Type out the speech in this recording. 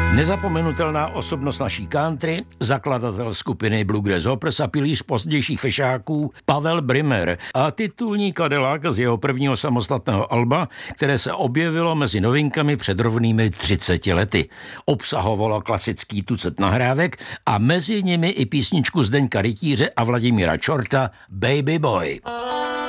Nezapomenutelná osobnost naší country, zakladatel skupiny Bluegrass Hoppers a pilíř pozdějších fešáků Pavel Brimmer a titulní Cadillac z jeho prvního samostatného alba, které se objevilo mezi novinkami před rovnými 30 lety. Obsahovalo klasický tucet nahrávek a mezi nimi i písničku Zdeňka Rytíře a Vladimíra Čorta Baby Boy.